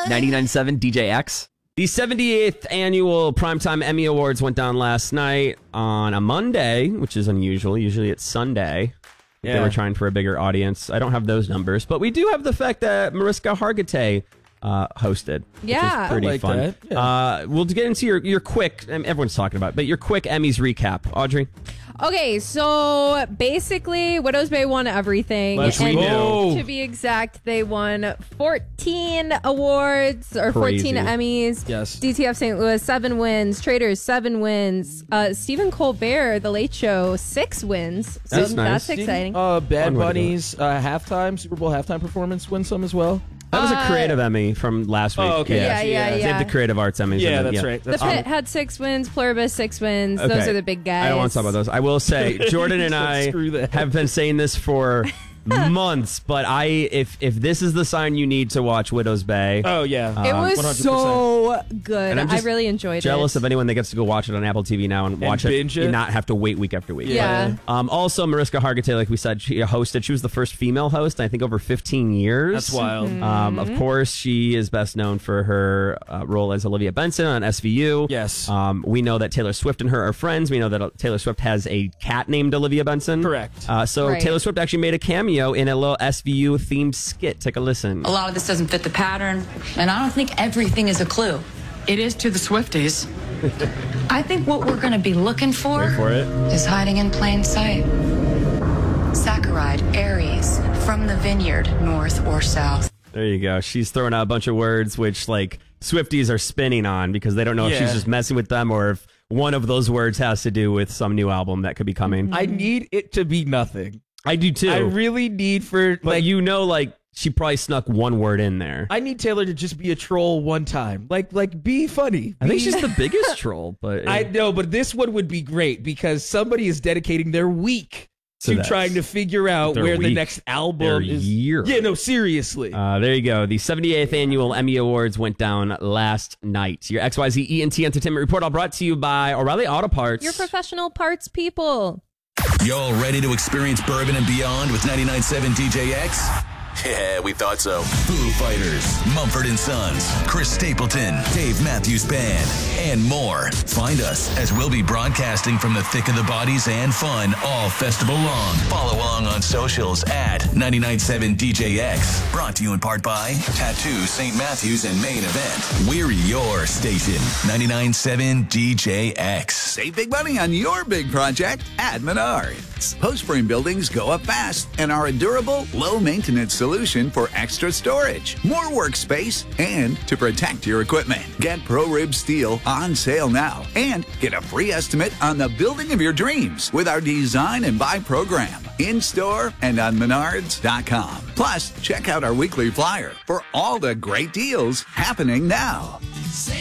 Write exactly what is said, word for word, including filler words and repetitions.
ninety-nine point seven D J X. The seventy-eighth annual Primetime Emmy Awards went down last night on a Monday, which is unusual. Usually it's Sunday. Yeah. They were trying for a bigger audience. I don't have those numbers, but we do have the fact that Mariska Hargitay uh, hosted. Yeah. Which is pretty like fun. That. Yeah. Uh, we'll get into your, your quick, everyone's talking about it, but your quick Emmys recap. Audrey? Okay, so basically, Widow's Bay won everything. Which we knew. To be exact, they won fourteen awards or Crazy. fourteen Emmys. Yes. D T F Saint Louis, seven wins. Traders, seven wins. Uh, Stephen Colbert, The Late Show, six wins. So That's nice. that's exciting. Uh, Bad Fun way to do Bunny's uh, halftime, Super Bowl halftime performance win some as well. That was a Uh, creative Emmy from last week. Oh, okay. Yeah, yeah, yeah. They yeah. have the creative arts Emmys. Yeah, and then- that's right. The That's Pit had six wins. Pluribus, six wins. Okay. Those are the big guys. I don't want to talk about those. I will say, Jordan and I Screw that. have been saying this for months, but I if if this is the sign you need to watch Widow's Bay, Oh, yeah. It was one hundred percent. so good. And I'm I just really enjoyed jealous it. of anyone that gets to go watch it on Apple T V now and, watch it, binge it. and not have to wait week after week. Yeah. Um, also, Mariska Hargitay, like we said, she hosted. She was the first female host, I think, over fifteen years. That's wild. Mm-hmm. Um, of course, she is best known for her uh, role as Olivia Benson on S V U. Yes. Um, we know that Taylor Swift and her are friends. We know that uh, Taylor Swift has a cat named Olivia Benson. Correct. Uh, so Right. Taylor Swift actually made a cameo in a little S V U themed skit. Take a listen. A lot of this doesn't fit the pattern, and I don't think everything is a clue. It is to the Swifties. I think what we're going to be looking for, Wait for it. is hiding in plain sight. Saccharide, Aries, from the vineyard, north or south. There you go. She's throwing out a bunch of words which like Swifties are spinning on because they don't know if Yeah. she's just messing with them or if one of those words has to do with some new album that could be coming. I need it to be nothing. I do too. I really need for but like you know, like she probably snuck one word in there. I, I need Taylor to just be a troll one time. Like like be funny. think Be- she's the biggest troll, but I know, but this one would be great because somebody is dedicating their week So to that's- trying to figure out their where the week, next their album is. year. Yeah, no, seriously. Uh, there you go. The seventy-eighth annual Emmy Awards went down last night. Your X Y Z E N T Entertainment Report all brought to you by O'Reilly Auto Parts. Your professional parts people. Y'all ready to experience bourbon and beyond with ninety-nine point seven D J X? Yeah, we thought so. Foo Fighters, Mumford and Sons, Chris Stapleton, Dave Matthews Band, and more. Find us as we'll be broadcasting from the thick of the bodies and fun all festival long. Follow along on socials at ninety-nine point seven D J X. Brought to you in part by Tattoo Saint Matthews and Main Event. We're your station, ninety-nine point seven D J X. Save big money on your big project at Menards. Post-frame buildings go up fast and are a durable, low-maintenance solution for extra storage, more workspace, and to protect your equipment. Get ProRib Steel on sale now and get a free estimate on the building of your dreams with our Design and Buy program in-store and on menards dot com. Plus, check out our weekly flyer for all the great deals happening now.